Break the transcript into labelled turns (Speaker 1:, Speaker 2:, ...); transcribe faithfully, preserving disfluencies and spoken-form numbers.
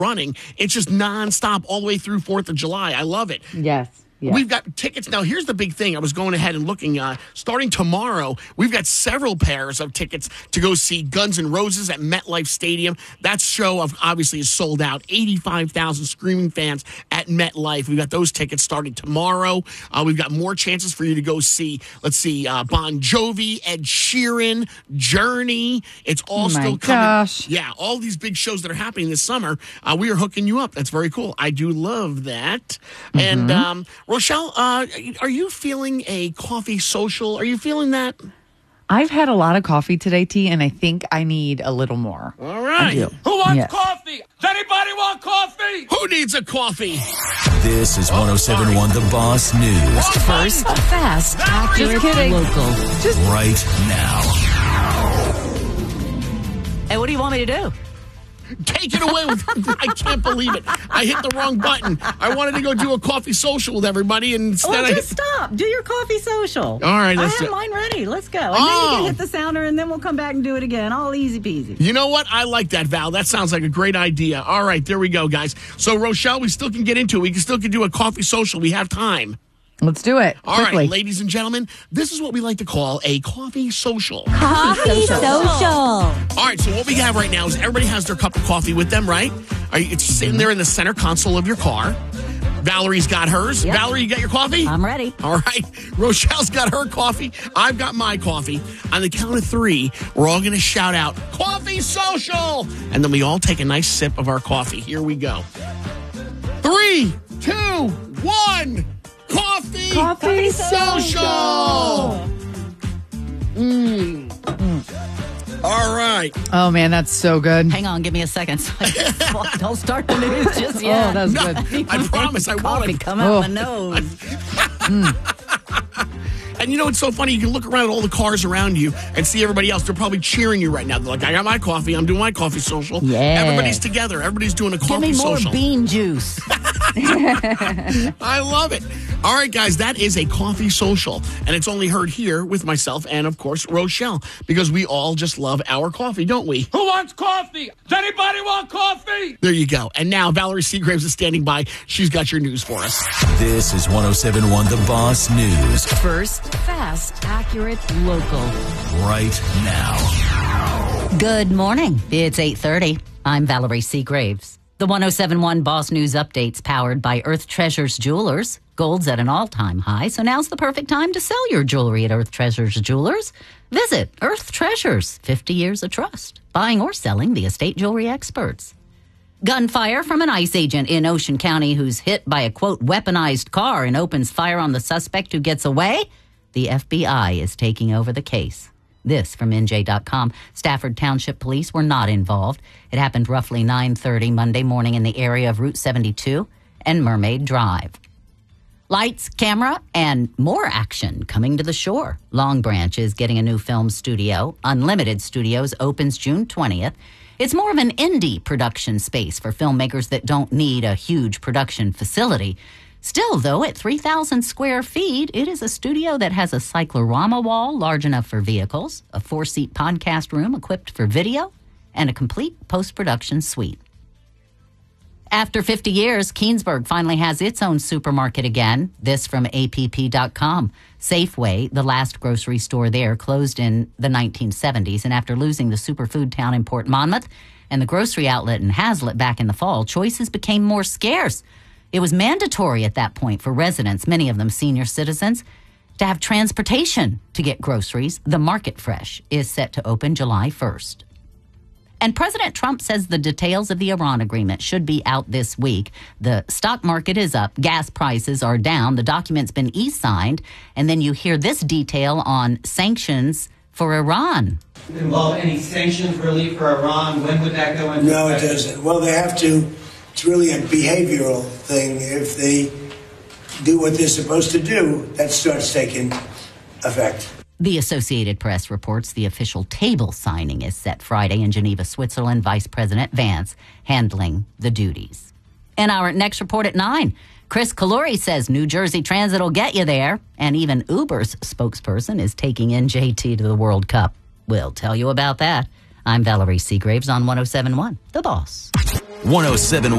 Speaker 1: running. It's just nonstop all the way through fourth of July. I love it.
Speaker 2: Yes. Yeah.
Speaker 1: We've got tickets. Now, here's the big thing. I was going ahead and looking. Uh, starting tomorrow, we've got several pairs of tickets to go see Guns N' Roses at MetLife Stadium. That show obviously is sold out. eighty-five thousand screaming fans at MetLife. We've got those tickets starting tomorrow. Uh, we've got more chances for you to go see, let's see, uh, Bon Jovi, Ed Sheeran, Journey. It's all
Speaker 2: Oh my
Speaker 1: still coming.
Speaker 2: gosh.
Speaker 1: Yeah, all these big shows that are happening this summer. Uh, we are hooking you up. That's very cool. I do love that.
Speaker 2: Mm-hmm.
Speaker 1: And, um, Rochelle, uh, are you feeling a coffee social? Are you feeling that?
Speaker 2: I've had a lot of coffee today, T, and I think I need a little more.
Speaker 1: All right.
Speaker 2: do.
Speaker 1: Who wants
Speaker 2: Yes.
Speaker 1: coffee? Does anybody want coffee? Who needs a coffee?
Speaker 3: This is one oh seven point one The Boss News.
Speaker 4: First, fast, accurate,
Speaker 2: kidding.
Speaker 4: local.
Speaker 3: Right now.
Speaker 4: Hey, what do you want me to do?
Speaker 1: Take it away with I can't believe it. I hit the wrong button. I wanted to go do a coffee social with everybody, and instead
Speaker 5: Well,
Speaker 1: I
Speaker 5: just
Speaker 1: hit...
Speaker 5: stop. Do your coffee social.
Speaker 1: All right,
Speaker 5: I
Speaker 1: let's
Speaker 5: have
Speaker 1: do-
Speaker 5: mine ready. Let's go. And
Speaker 1: Oh.
Speaker 5: then you can hit the sounder, and then we'll come back and do it again. All easy peasy.
Speaker 1: You know what? I like that, Val. That sounds like a great idea. All right, there we go, guys. So, Rochelle, we still can get into it. We can still can do a coffee social. We have time.
Speaker 2: Let's do it.
Speaker 1: All
Speaker 2: quickly.
Speaker 1: right, ladies and gentlemen, this is what we like to call a coffee social.
Speaker 6: Coffee social.
Speaker 1: All right, so what we have right now is everybody has their cup of coffee with them, right? Are you, it's sitting there in the center console of your car. Valerie's got hers.
Speaker 5: Yep.
Speaker 1: Valerie, you got your coffee?
Speaker 5: I'm ready.
Speaker 1: All right. Rochelle's got her coffee. I've got my coffee. On the count of three, we're all going to shout out, Coffee Social! And then we all take a nice sip of our coffee. Here we go. Three, two, one. Coffee,
Speaker 2: Coffee
Speaker 1: Social! Mm. All right.
Speaker 2: Oh, man, that's so good.
Speaker 4: Hang on, give me a second. Don't start the news just yet.
Speaker 2: Oh, that was
Speaker 1: No,
Speaker 2: good.
Speaker 1: I promise I
Speaker 4: Coffee
Speaker 1: won't.
Speaker 4: come out
Speaker 2: Oh.
Speaker 4: my nose.
Speaker 1: And you know what's so funny? You can look around at all the cars around you and see everybody else. They're probably cheering you right now. They're like, I got my coffee. I'm doing my coffee social.
Speaker 2: Yeah.
Speaker 1: Everybody's together. Everybody's doing a
Speaker 4: Give
Speaker 1: coffee
Speaker 4: me more
Speaker 1: social.
Speaker 4: bean juice.
Speaker 1: I love it. All right, guys, that is a coffee social. And it's only heard here with myself and, of course, Rochelle, because we all just love our coffee, don't we? Who wants coffee? Does anybody want coffee? There you go. And now Valerie Seagraves is standing by. She's got your news for us.
Speaker 3: This is one oh seven point one The Boss News.
Speaker 4: First, fast, accurate, local.
Speaker 3: Right now.
Speaker 4: Good morning. It's eight thirty. I'm Valerie Seagraves. The one oh seven point one Boss News Update's powered by Earth Treasures Jewelers. Gold's at an all-time high, so now's the perfect time to sell your jewelry at Earth Treasures Jewelers. Visit Earth Treasures, fifty years of trust. Buying or selling the estate jewelry experts. Gunfire from an ICE agent in Ocean County who's hit by a, quote, weaponized car and opens fire on the suspect who gets away. The F B I is taking over the case. This from N J dot com. Stafford Township Police were not involved. It happened roughly nine thirty Monday morning in the area of Route seventy-two and Mermaid Drive. Lights, camera, and more action coming to the shore. Long Branch is getting a new film studio. Unlimited Studios opens June twentieth. It's more of an indie production space for filmmakers that don't need a huge production facility. Still, though, at three thousand square feet, it is a studio that has a cyclorama wall large enough for vehicles, a four-seat podcast room equipped for video, and a complete post-production suite. After fifty years, Keensburg finally has its own supermarket again. This from A P P dot com. Safeway, the last grocery store there, closed in the nineteen seventies, and after losing the superfood town in Port Monmouth and the grocery outlet in Hazlitt back in the fall, choices became more scarce. It was mandatory at that point for residents, many of them senior citizens, to have transportation to get groceries. The Market Fresh is set to open July first. And President Trump says the details of the Iran agreement should be out this week. The stock market is up. Gas prices are down. The document's been e-signed. And then you hear this detail on sanctions for Iran.
Speaker 7: Involve any sanctions relief for Iran? When would that go into
Speaker 8: No, it
Speaker 7: effect?
Speaker 8: doesn't. Well, they have to. It's really a behavioral thing. If they do what they're supposed to do, that starts taking effect.
Speaker 4: The Associated Press reports the official table signing is set Friday in Geneva, Switzerland. Vice President Vance handling the duties. In our next report at nine, Chris Kalori says New Jersey Transit will get you there. And even Uber's spokesperson is taking N J T to the World Cup. We'll tell you about that. I'm Valerie Seagraves on one oh seven point one, The Boss.
Speaker 3: one oh seven